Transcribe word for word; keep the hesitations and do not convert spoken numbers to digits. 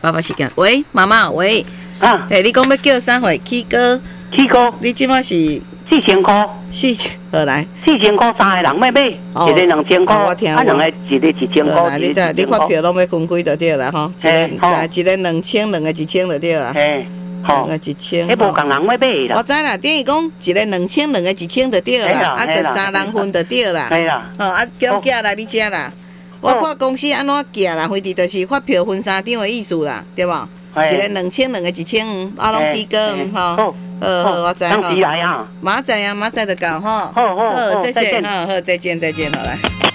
爸爸时间。喂，妈妈，喂。 啊。 诶，你讲要叫啥货？起哥。 起哥。 你即马是四千块。 四千，好来。 四千块三个人要买，一个两千块， 我听我。 啊，两个一个一千块。 你这你发票拢要分开就对啦吼。一个一个两千，两个一千就对啦。 嘿。 两个一千， 迄无共人要买啦。 我知啦，等于讲一个两千，两个一千就对啦，啊，就三人份就对啦。 系啦。 哦，啊，叫寄来你遮啦。我看公司安怎寄啦，反正就是发票分三张的意思啦，对无？一个两千，两个一千，啊，拢起个吼。好，好，我知吼。 当时来啊。 马仔啊，马仔就到吼。 好好好， 谢谢，好好，再见，再见，好来。